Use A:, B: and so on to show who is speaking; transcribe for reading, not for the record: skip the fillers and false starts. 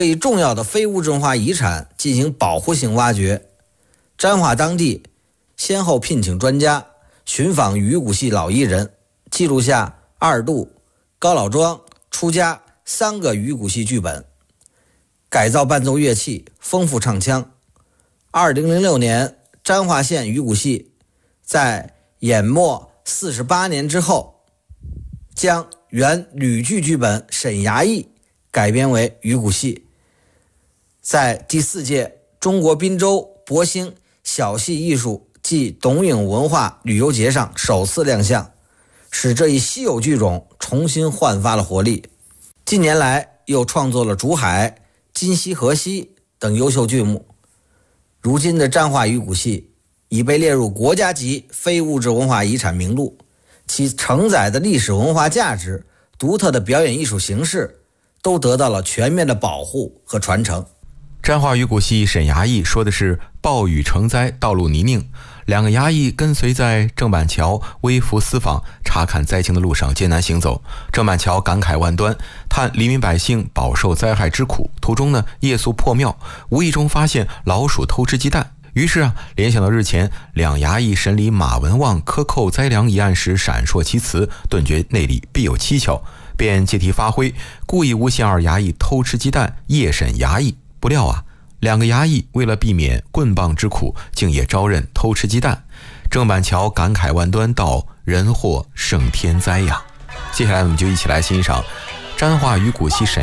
A: 对重要的非物质文化遗产进行保护性挖掘。沾化当地先后聘请专家寻访鱼骨戏老艺人，记录下二度、高老庄、出家3个鱼骨戏剧本，改造伴奏乐器，丰富唱腔。2006年，沾化县鱼骨戏在演没48年之后，将原吕剧剧本《沈衙役》改编为鱼骨戏，在第4届中国滨州博兴小戏艺术暨董影文化旅游节上首次亮相，使这一稀有剧种重新焕发了活力。近年来又创作了《竹海》《今夕何夕》等优秀剧目。如今的沾化鱼骨戏已被列入国家级非物质文化遗产名录，其承载的历史文化价值、独特的表演艺术形式都得到了全面的保护和传承。
B: 沾化鱼骨戏沈衙役说的是暴雨成灾，道路泥泞，2个衙役跟随在郑板桥微服私访查看灾情的路上艰难行走。郑板桥感慨万端，叹黎民百姓饱受灾害之苦。途中呢，夜宿破庙，无意中发现老鼠偷吃鸡蛋，于是联想到日前2衙役审理马文旺克扣灾粮一案时闪烁其词，顿觉内里必有蹊跷，便借题发挥，故意诬陷2衙役偷吃鸡蛋，夜审衙役。不料2个衙役为了避免棍棒之苦，竟也招认偷吃鸡蛋。郑板桥感慨万端道：人祸胜天灾呀！接下来我们就一起来欣赏沾化鱼骨戏沈